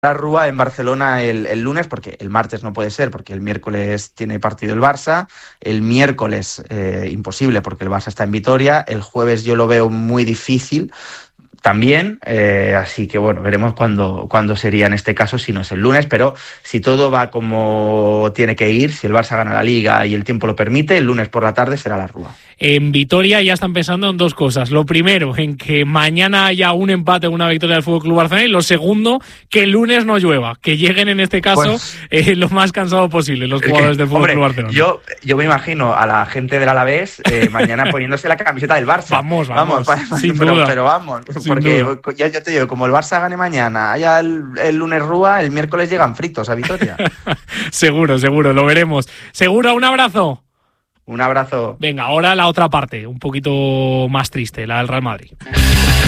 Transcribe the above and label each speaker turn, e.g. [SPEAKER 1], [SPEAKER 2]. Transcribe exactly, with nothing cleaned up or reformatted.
[SPEAKER 1] la Rúa en Barcelona el, el lunes, porque el martes no puede ser, porque el miércoles tiene partido el Barça, el miércoles eh, imposible porque el Barça está en Vitoria, el jueves yo lo veo muy difícil también, eh, así que bueno, veremos cuándo, cuándo sería en este caso, si no es el lunes, pero si todo va como tiene que ir, si el Barça gana la Liga y el tiempo lo permite, el lunes por la tarde será la Rúa.
[SPEAKER 2] En Vitoria ya están pensando en dos cosas. Lo primero, en que mañana haya un empate o una victoria del F C Barcelona, y lo segundo, que el lunes no llueva, que lleguen en este caso pues, eh, lo más cansado posible los jugadores que, del F C Barcelona.
[SPEAKER 1] Yo, yo me imagino a la gente del Alavés eh, mañana poniéndose la camiseta del Barça.
[SPEAKER 2] Vamos, vamos, vamos
[SPEAKER 1] sin pero, duda. Pero vamos, sin porque duda. Ya yo te digo, como el Barça gane mañana, haya el, el lunes Rúa, el miércoles llegan fritos a Vitoria.
[SPEAKER 2] Seguro, seguro, lo veremos. Seguro, un abrazo.
[SPEAKER 1] Un abrazo.
[SPEAKER 2] Venga, ahora la otra parte, un poquito más triste, la del Real Madrid.